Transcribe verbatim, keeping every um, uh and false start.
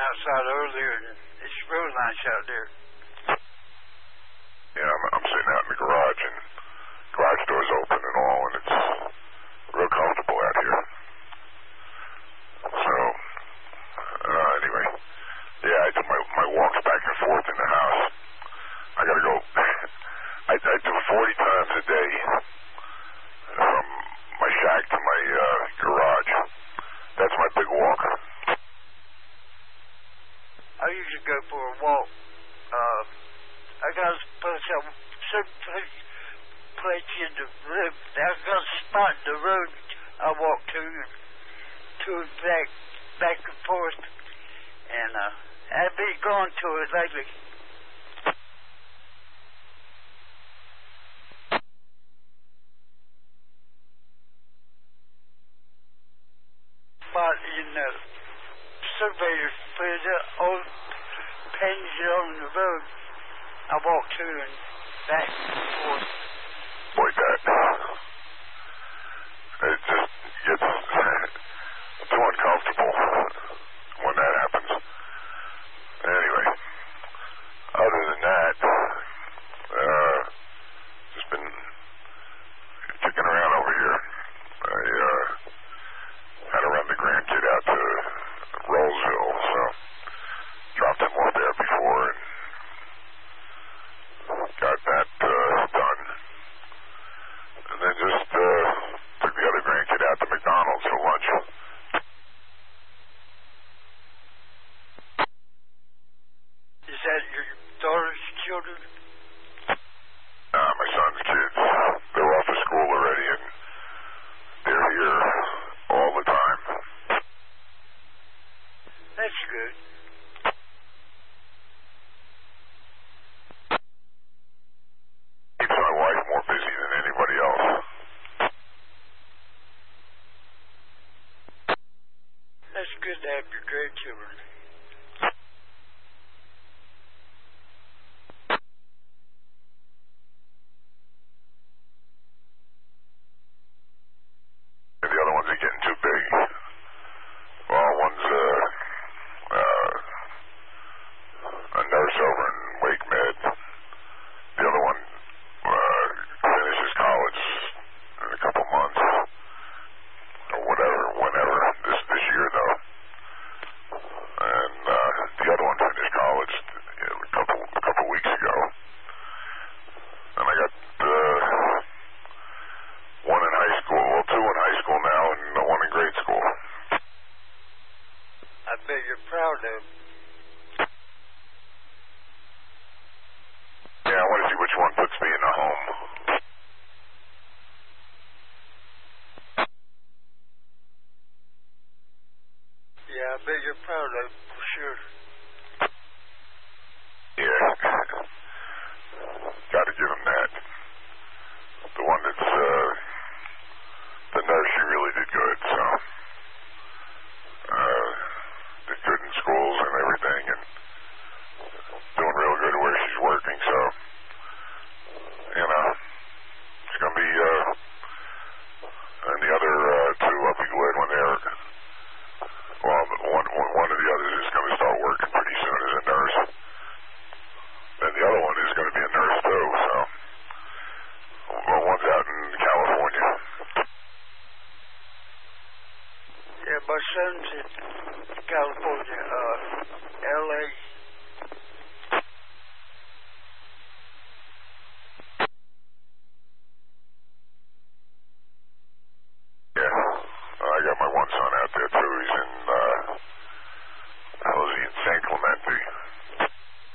outside earlier, and it's real nice out there. Yeah, I'm, I'm sitting out in the garage, and garage doors open and all, and it's real comfortable out here. So, uh, anyway, yeah, I do my, my walks back and forth in the house. I gotta go, I, I do forty times a day from my shack to my uh, garage. That's my big walk. I usually go for a walk. Uh, I got a place, a certain place, place in the road. I got a spot in the road I walk to, and to and back, back and forth. And uh, I've been going to it lately. Spot in the surveyor's place, old painted on the road. I walk to and back and forth. Boy, that, it just gets too uncomfortable when that happens. Anyway, other than that, uh, just been kicking around over here. I, uh, had to run the grandkid out to Roseville, so dropped him off there before and got that uh, done. And then just uh, took the other grandkid out to McDonald's for lunch. Is that your daughter's children? Uh, my son's kids. They're off of school already, and they're here all the time. That's good. Keeps my wife more busy than anybody else. That's good to have your grandchildren. And the other ones are getting too big. Well, one's uh, uh, a nurse over in Wake Med. The other one uh, finishes college in a couple months, or whatever, whenever. This this year, though. And uh, the other one finished college you know, a couple a couple weeks ago. And I got uh, one in high school, well, two in high school now, and one in grade school. I bet you're proud of them. Yeah, I want to see which one puts me in a home. Yeah, I bet you're proud of them, for sure. Yeah. Got to give him that. The one that's, uh, the nurse, she really did good, so, uh, did good in schools and everything, and doing real good where she's working, so, you know, it's going to be, uh, and the other, uh, two will be glad when they're, well, one, one, one of the others is going to start working pretty soon as a nurse, and the other one is going to be a nurse, too, so, well, one's out in California. Yeah, my son's in California, uh, L A. Yeah, I got my one son out there, too.